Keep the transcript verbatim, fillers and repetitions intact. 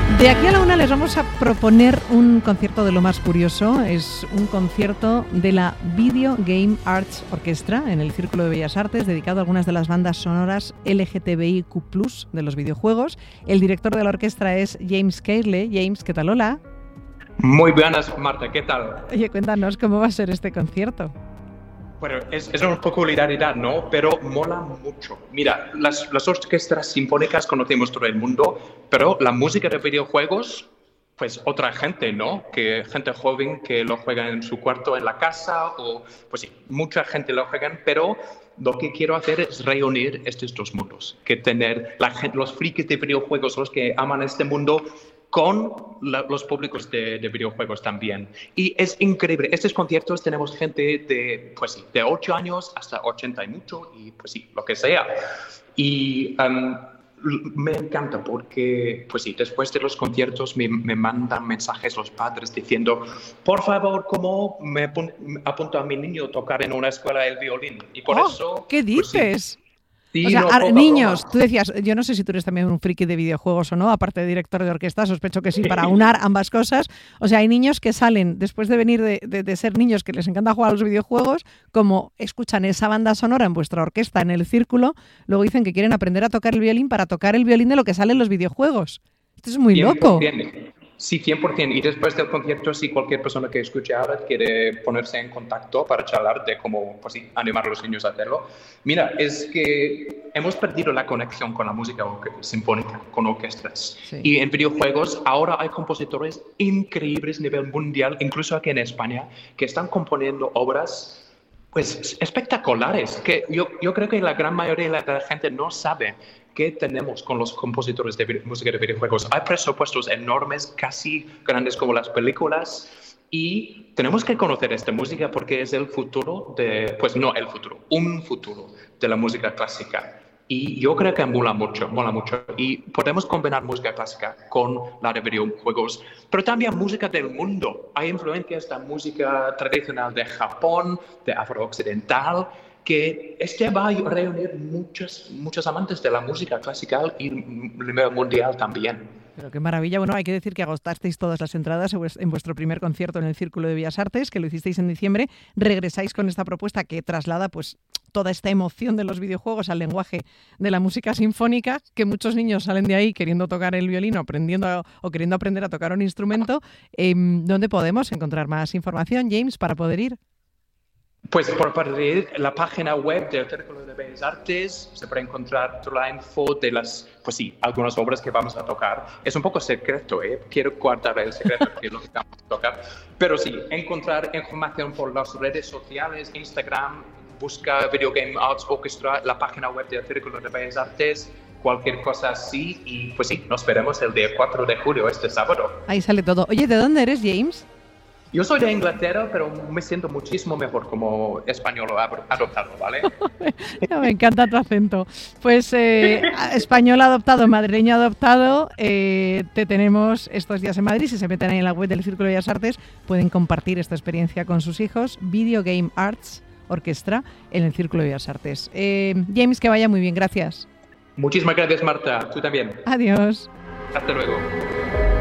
De aquí a la una les vamos a proponer un concierto de lo más curioso. Es un concierto de la Video Game Arts Orchestra en el Círculo de Bellas Artes, dedicado a algunas de las bandas sonoras L G T B I Q plus, de los videojuegos. El director de la orquesta es James Cairley. James, ¿qué tal? Hola. Muy buenas, Marta, ¿qué tal? Oye, cuéntanos cómo va a ser este concierto. Bueno, es, es una peculiaridad, ¿no? Pero mola mucho. Mira, las, las orquestas sinfónicas conocemos todo el mundo, pero la música de videojuegos, pues otra gente, ¿no? Que gente joven que lo juega en su cuarto, en la casa, o pues sí, mucha gente lo juega, pero lo que quiero hacer es reunir estos dos mundos, que tener la gente, los frikis de videojuegos, los que aman este mundo, con la, los públicos de, de videojuegos también. Y es increíble. Estos conciertos tenemos gente de, pues sí, de ocho años hasta ochenta y mucho, y pues sí, lo que sea. Y um, me encanta porque, pues sí, después de los conciertos me, me mandan mensajes los padres diciendo, por favor, ¿cómo me, me apunto a mi niño a tocar en una escuela el violín? Y por oh, eso... ¿qué dices? Pues sí. Sí, o sea, no, a, niños, broma. Tú decías, yo no sé si tú eres también un friki de videojuegos o no, aparte de director de orquesta, sospecho que sí, para unar ambas cosas. O sea, hay niños que salen, después de venir de, de, de ser niños que les encanta jugar a los videojuegos, como escuchan esa banda sonora en vuestra orquesta, en el círculo, luego dicen que quieren aprender a tocar el violín para tocar el violín de lo que sale en los videojuegos. Esto es muy loco. Sí, cien por ciento. Y después del concierto, si cualquier persona que escuche ahora quiere ponerse en contacto para charlar de cómo, pues sí, animar a los niños a hacerlo. Mira, es que hemos perdido la conexión con la música sinfónica, con orquestas. Sí. Y en videojuegos ahora hay compositores increíbles a nivel mundial, incluso aquí en España, que están componiendo obras pues espectaculares, que yo, yo creo que la gran mayoría de la gente no sabe qué tenemos con los compositores de música de videojuegos. Hay presupuestos enormes, casi grandes como las películas, y tenemos que conocer esta música porque es el futuro de, pues no el futuro, un futuro de la música clásica. Y yo creo que mola mucho, mola mucho. Y podemos combinar música clásica con la de videojuegos, pero también música del mundo. Hay influencias de música tradicional de Japón, de afro-occidental, que este va a reunir muchos, muchos amantes de la música clásica y nivel mundial también. Pero qué maravilla. Bueno, hay que decir que agotasteis todas las entradas en vuestro primer concierto en el Círculo de Bellas Artes, que lo hicisteis en diciembre. Regresáis con esta propuesta que traslada pues toda esta emoción de los videojuegos al lenguaje de la música sinfónica, que muchos niños salen de ahí queriendo tocar el violín o, aprendiendo, o queriendo aprender a tocar un instrumento. Eh, ¿Dónde podemos encontrar más información, James, para poder ir? Pues por parte de la página web del Círculo de Bellas Artes se puede encontrar toda la info de las, pues sí, algunas obras que vamos a tocar. Es un poco secreto, ¿eh? Quiero guardar el secreto de lo que vamos a tocar. Pero sí, encontrar información por las redes sociales, Instagram, busca Video Game Arts Orchestra, la página web del Círculo de Bellas Artes, cualquier cosa así. Y pues sí, nos veremos el día cuatro de julio, este sábado. Ahí sale todo. Oye, ¿de dónde eres, James? Yo soy de Inglaterra, pero me siento muchísimo mejor como español adoptado, ¿vale? Me encanta tu acento. Pues eh, español adoptado, madrileño adoptado, eh, te tenemos estos días en Madrid. Si se meten ahí en la web del Círculo de Bellas Artes, pueden compartir esta experiencia con sus hijos. Video Game Arts Orchestra en el Círculo de Bellas Artes. Eh, James, que vaya muy bien, gracias. Muchísimas gracias, Marta. Tú también. Adiós. Hasta luego.